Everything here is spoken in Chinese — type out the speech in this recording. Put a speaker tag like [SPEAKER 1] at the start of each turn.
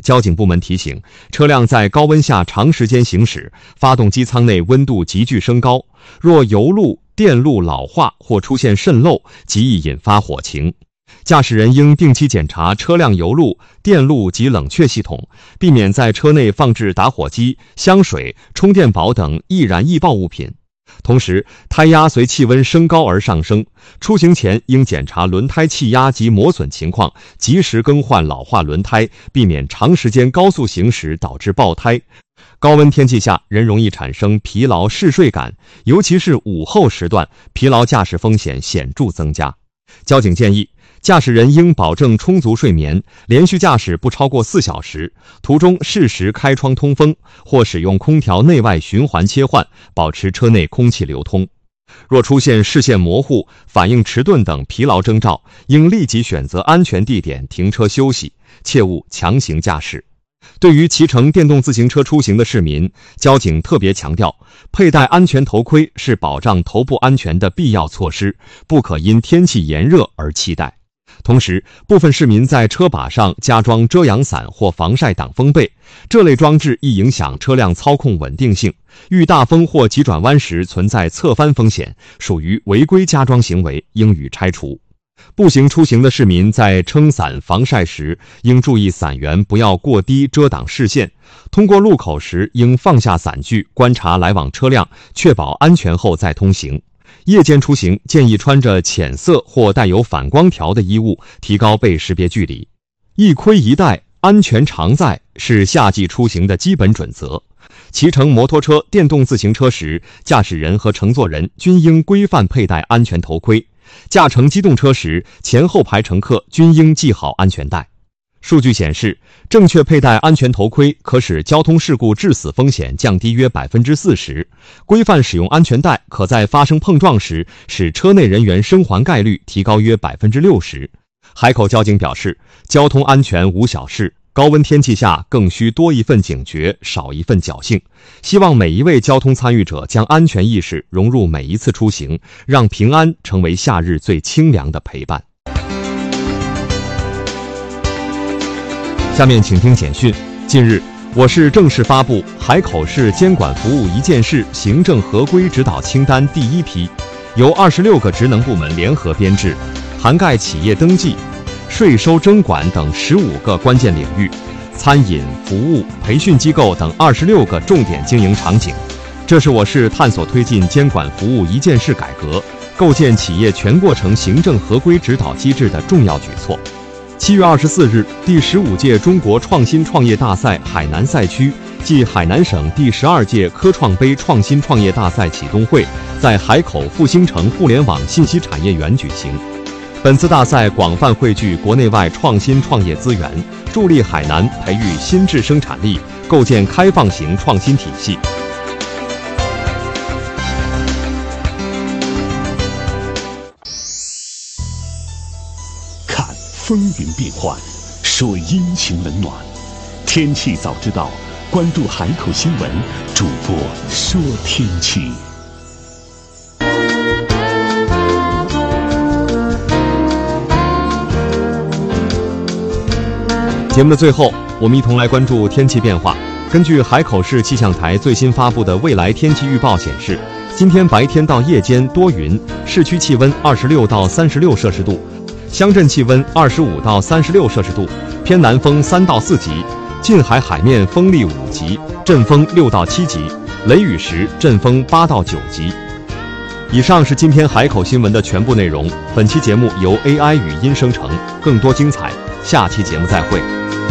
[SPEAKER 1] 交警部门提醒，车辆在高温下长时间行驶，发动机舱内温度急剧升高，若油路、电路老化或出现渗漏，极易引发火情。驾驶人应定期检查车辆油路、电路及冷却系统，避免在车内放置打火机、香水、充电宝等易燃易爆物品。同时，胎压随气温升高而上升，出行前应检查轮胎气压及磨损情况，及时更换老化轮胎，避免长时间高速行驶导致爆胎。高温天气下，人容易产生疲劳嗜睡感，尤其是午后时段，疲劳驾驶风险显著增加。交警建议，驾驶人应保证充足睡眠，连续驾驶不超过4小时，途中适时开窗通风，或使用空调内外循环切换，保持车内空气流通。若出现视线模糊、反应迟钝等疲劳征兆，应立即选择安全地点停车休息，切勿强行驾驶。对于骑乘电动自行车出行的市民，交警特别强调，佩戴安全头盔是保障头部安全的必要措施，不可因天气炎热而弃戴。同时，部分市民在车把上加装遮阳伞或防晒挡风被，这类装置易影响车辆操控稳定性，遇大风或急转弯时存在侧翻风险，属于违规加装行为，应予拆除。步行出行的市民在撑伞防晒时，应注意伞缘不要过低遮挡视线，通过路口时应放下伞具，观察来往车辆，确保安全后再通行。夜间出行建议穿着浅色或带有反光条的衣物，提高被识别距离。一盔一带，安全常在是夏季出行的基本准则。骑乘摩托车、电动自行车时，驾驶人和乘坐人均应规范佩戴安全头盔。驾乘机动车时，前后排乘客均应系好安全带。数据显示，正确佩戴安全头盔可使交通事故致死风险降低约 40%， 规范使用安全带可在发生碰撞时使车内人员生还概率提高约 60%。 海口交警表示，交通安全无小事，高温天气下更需多一份警觉，少一份侥幸。希望每一位交通参与者将安全意识融入每一次出行，让平安成为夏日最清凉的陪伴。下面请听简讯。近日，我市正式发布海口市监管服务一件事行政合规指导清单第1批，由26个职能部门联合编制，涵盖企业登记、税收征管等15个关键领域，餐饮、服务、培训机构等26个重点经营场景。这是我市探索推进监管服务一件事改革，构建企业全过程行政合规指导机制的重要举措。7月24日，第15届中国创新创业大赛海南赛区暨海南省第12届科创杯创新创业大赛启动会在海口复兴城互联网信息产业园举行。本次大赛广泛汇聚国内外创新创业资源，助力海南培育新质生产力，构建开放型创新体系。
[SPEAKER 2] 看风云变幻，说阴晴冷暖，天气早知道，关注海口新闻，主播说天气。
[SPEAKER 1] 节目的最后，我们一同来关注天气变化。根据海口市气象台最新发布的未来天气预报显示，今天白天到夜间多云，市区气温26到36摄氏度，乡镇气温25到36摄氏度，偏南风3到4级，近海海面风力5级，阵风6到7级，雷雨时阵风8到9级。以上是今天海口新闻的全部内容。本期节目由 AI 语音生成，更多精彩，下期节目再会。